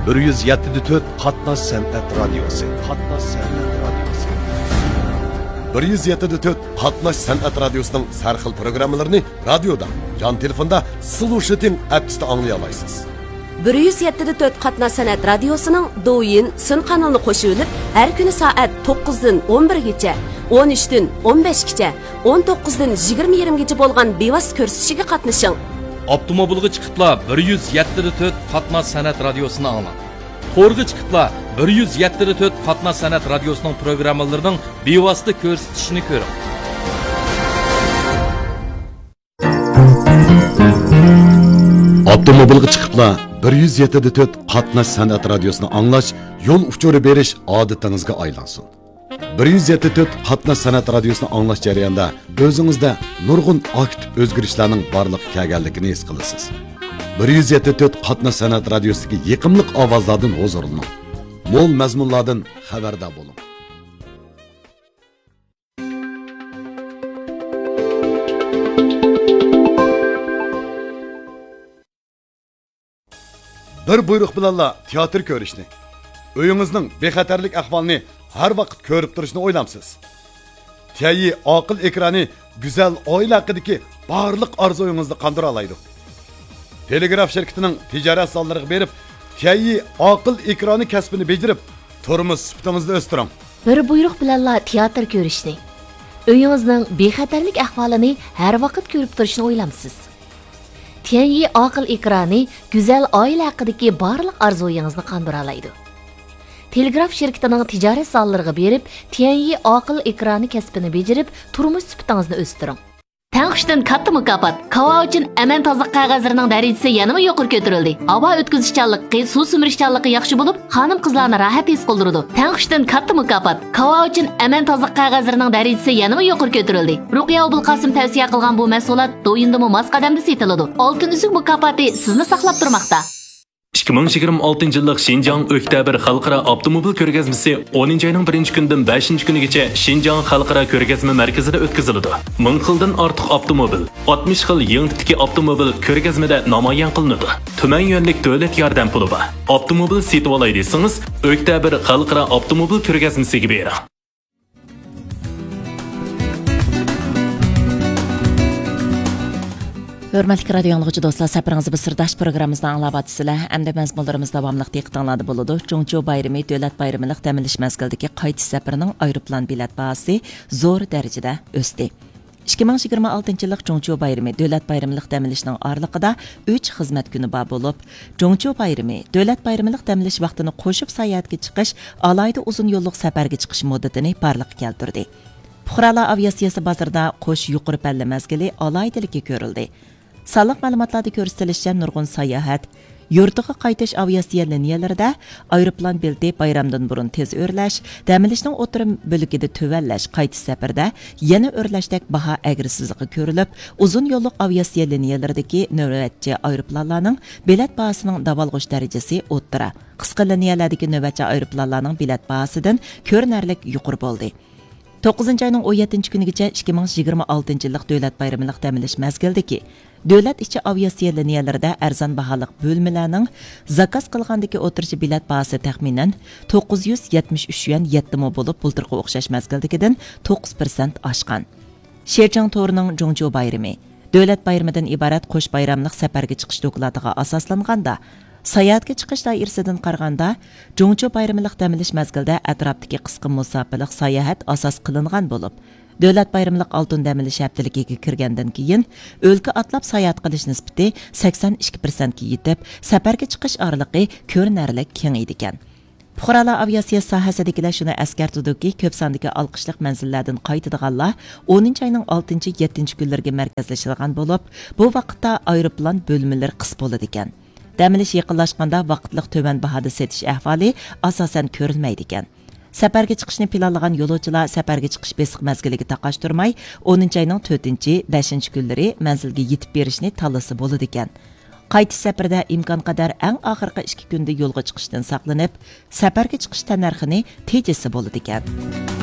107.4 Qatnash san'at radiosi. Qatnash san'at radiosi. 107.4 Qatnash san'at radiosining sarxil programmalarini radioda, jon telefonda Solution app'ida anglay olasiz. 107.4 Qatnash san'at radiosining do'yin sin kanalini qo'shib olib, har kuni soat 9 dan 11 gacha, 13 dan 15 gacha, 19 dan 20:20 gacha bo'lgan bevosita ko'rsatishiga qatnashing. Avtomobilga chiqibla 107.4 Qatnash san'at radiosini anglang. To'rga chiqibla 107.4 Qatnash san'at radiosining programmalarining bevosita ko'rsatishini ko'ring. Avtomobilga chiqibla 107.4 Qatnash san'at radiosini anglash, yo'l uchuri berish odatingizga aylansin. 107.4 Qatnash san'at radiosini anglash jarayonida o'zingizda nurg'un aktiv o'zgarishlarning borliq kelganligini his qilasiz. 107.4 Qatnash san'at radiosidagi yiqimliq ovozlardan huzurlaning. Mo'l mazmunlardan xabardor bo'ling. Bir buyruq bilanla teatr ko'rishni, uyingizning bexatarlik ahvolini har vaqt ko'rib turishni o'ylamsiz. Tayyi aql ekrani go'zal oila haqidagi barliq orzuingizni qandira oladi. Telegraf şirketining tijorat sonlariga berib, tayyi aql ekrani kasbini bejirib, turmush sifatingizni o'stiring. Bir buyruq bilanla teatr ko'rishni, uyingizning bexatarlik ahvolini har vaqt ko'rib turishni o'ylamsiz. Tayyi aql ekrani go'zal oila haqidagi barliq orzuingizni qandira oladi. Telegraf şirketining tijorat sonlariga berib, tayyi aql ekrani kasbini bejirib, turmush sifatingizni o'stiring. Tanqishdan katta mukofot. Kava uchun aman tozalik qog'ozlarining darajasi yanada yuqori ko'tarildi. Havo o'tkazishchanligi, suv simirishchanligi yaxshi bo'lib, xonim-qizlarni rohat his qildirdi. Tanqishdan katta mukofot. Kava uchun aman tozalik qog'ozlarining darajasi yanada yuqori ko'tarildi. Ruqiya Abulqasim tavsiya qilgan bu mahsulot do'yindimi mos qadamda setiladi. Oltin uzuk mukofoti sizni saqlab turmoqda. 2026 yillik Şinjan Oktyabr xalqaro avtomobil ko'rgazmasi 10-oyning 1-kunidan 5-kunigacha Şinjan xalqaro ko'rgazma markazida o'tkaziladi. 1000 xildan ortiq avtomobil, 60 xil yangi tipdagi avtomobil ko'rgazmada namoyon qilinadi. Tuman yo'nlik davlat yordam puli bor. Avtomobil setib olay desangiz, Oktyabr xalqaro avtomobil ko'rgazmasiga bering. Hörmətli radio dinləyicilər, dostlar, səfərinizə bir sirdaş proqramımızdan anlabatsızlar. Əmdə məzmunlarımız davamlıq diqqətinizdə buludu. Cuncu bayramı, dövlət bayramılıq təminləş məzgildəki qayıtış səfərinin aeroplan bilet bahası zor dərəcədə östü. 2026 yılıq Cuncu bayramı, dövlət bayramılıq təminləşinin aralığında 3 xizmət günü bar olub. Cuncu bayramı, dövlət bayramılıq təminləş vaxtını qoşub səyahətə çıxış, alayda uzun yolluq səfərə çıxış müddətini barliq keltirdi. Puxralar aviasiyasi bazarda qoş yuqori palla məzgili alaydalıqı görüldü. Sağlıq məlumatlarda göstərilişcə nurgun sayahat, yurtuğa qaytış aviasiya liniyalarında aeroplan bildi bayramdan burun tez örləş, dəmilişinin oturum bölgədə tövəlləş qaytış səfərdə yeni örləşdək baha əgrisizliği görülüb, uzun yolluq aviasiya liniyalarındakı növbətçi aeroplanlarının bilet bahasının davalğış dərəcəsi o'ttira. Qısqa liniyalardakı növbətçi aeroplanlarının bilet bahasıdan görünərlik yuqur boldu. 9 ayının 17 günügacha 2026 yillik dövlət bayramılıq təminləş məzgildəki dövlət içi aviasiya liniyalarında arzon baholiq bölmələrinin zakaz qilgandagi o'tirishi bilet bahası təxminən 973 yuan 7 mo bo'lib, bultirqi o'xshash məzgildagidan 9% oshgan. Şerjan to'rining Cuncu bayrami dövlət bayramidan iborat qo'sh bayramlıq səfərga chiqish doklatiga asoslanganda sayohatga chiqish doirasidan qaraganda Cuncu bayramılıq təminləş məzgildə atrofdagi qisqa musofirlik sayohat asos qilingan bo'lib, dövlət bayramlıq altın dəmiliş həftəligiga kirgandan keyin o'lka atlab sayohat qilish nisbati 82% ga yetib, safarga chiqish oralig'i ko'rinarlik kengaydi ekan. Puxralar aviasiya sohasidagilar shuni eskartudiki, ko'p sondagi olqishliq manzillardan qaytadiganlar 10-oyning 6-7 kunlariga markazlashilgan bo'lib, bu vaqtda aeroplan bo'lmalari qis bo'ladi ekan. Dəmilish yaqinlashganda vaqtliq tövan bahada setish ahvoli asosan ko'rilmaydi ekan. Səfərə çıxışını planlagan yo'lovchilar səfərə çıxış besiq məzgiliga taqashtirmay 10-oyning 4-5 kunlari manzilga yetib berishni tanlasa bo'ladi ekan. Qaytish səfərdə imkon qadar eng oxirgi 2 kunda yo'lga chiqishdan saqlanib, səfərə chiqish tannarxini tejasi bo'ladi ekan.